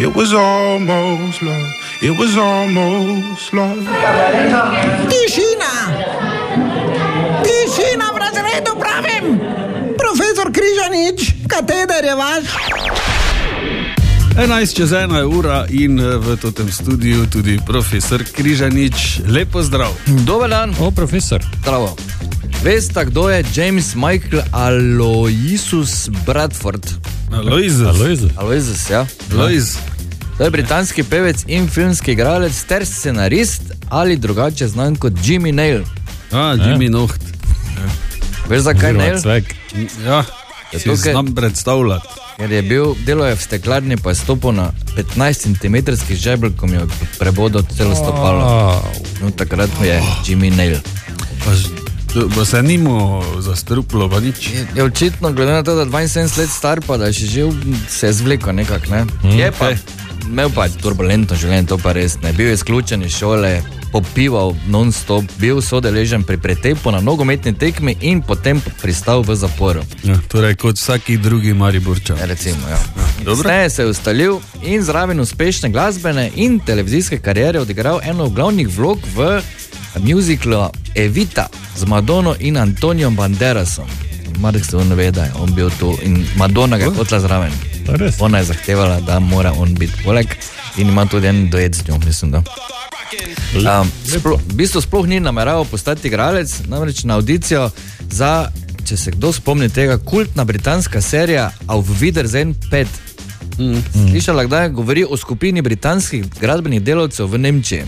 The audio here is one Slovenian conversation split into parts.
It was almost love. It was almost love. Tišina! Tišina v razredu pravim! Profesor Križanič, kateder je vaš? 11:01 in v tem studiu tudi profesor Križanič. Lepo zdrav. Dober dan. O, profesor. Zdravo. Veste, kdo je James Michael Aloysius Bradford? Aloysius, ja. Aloysius. To je britanski pevec in filmski igralec ter scenarist ali drugače znan kot Jimmy Nail. Jimmy Noht. Veš zakaj Nail? Ja, si znam predstavljati. Ker je bil, delo je v steklarni, pa je stopil na 15 cm žebelj, ko mi je prebodal celo stopalo. No, takrat je Jimmy Nail. Pa se nimo zastrupilo, pa nič. Je očitno, glede na to, da 72 let star, pa da je še živ, se je zvlekel nekak, ne? Je pa, imel pa turbulentno življenje, to pa res ne. Bil je izključen iz šole, popival non-stop, bil sodeležen pri pretepu na nogometni tekmi in potem pristal v zaporu. Ja, torej kot vsaki drugi Mariborčan. Recimo, ja. Kasneje se je ustalil in zraven uspešne glasbene in televizijske kariere odigral eno od glavnih vlog v musiclu Evita z Madono in Antonijom Banderasom. Marek se on ve, da je on bil tu in Madonna ga je hotela zraven. Ona je zahtevala, da mora on biti poleg in ima tudi en duet z njo, mislim, da. V bistvu sploh ni nameraval postati igralec, namreč na audicijo za, če se kdo spomni tega, kultna britanska serija Auf Wiedersehen 5. Slišala, kdaj govori o skupini britanskih gradbenih delavcev v Nemčiji.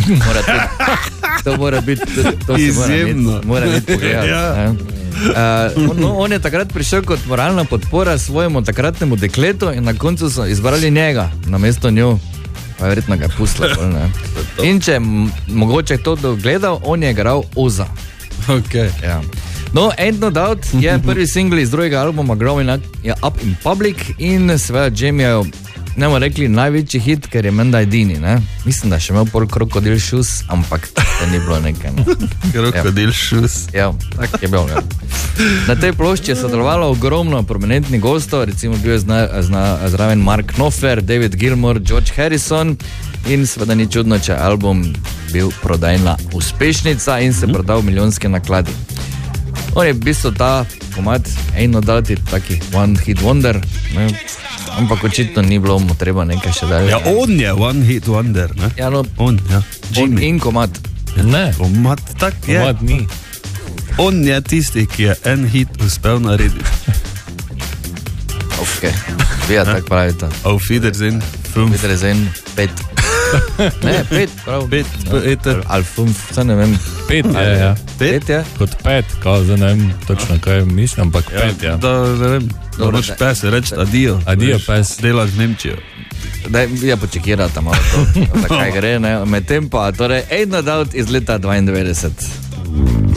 To mora biti izjemno. Mora biti pogledati. On je takrat prišel kot moralna podpora svojemu takratnemu dekletu in na koncu so izbrali njega namesto njo. Pa je verjetno ga pustila. In če mogoče to dogledal, on je igral Oza. Ja. No, Ain't No Doubt je prvi singl iz drugega albuma Growing Up in Public in seveda Jamiejev, ne bomo rekli, največji hit, ker je menda edini, ne? Mislim, da še imel pol Crocodile Shoes, ampak to ni bilo nekaj, ne? Crocodile Shoes. Ja, tak je bil, ja. Na tej plošči je sodelovalo ogromno prominentnih gostov, recimo bil je zraven Mark Knopfler, David Gilmour, George Harrison in seveda ni čudno, če album bil prodajna uspešnica in se prodal milijonske nakladi. On je v bistvu ta komad Ain't No Doubt, taki one hit wonder, ne? Ampak očitno ni bilo mu treba nekaj še dalje. Ja, on je one hit wonder, ne? Ja, no, on in komad. Ne, komad tak je. komad ni. On je tisti, ki je en hit uspel narediti. Ok, vi ja tako pravite. Auf Wiedersehen 5. Wiedersehen 5. Ne, 5, prav. 5. Ali 5, vse ne vem. 5 je, ja. 5 je? Kot 5, kao zdaj ne vem točno kaj mislim, ampak 5, ja. Da, ne vem, da moraš pes reči adijo. Adijo, pes. Delaš v Nemčijo. Daj, ja počekirata malo to, da kaj gre, ne. Medtem pa, torej, Ain't No Doubt iz leta 92.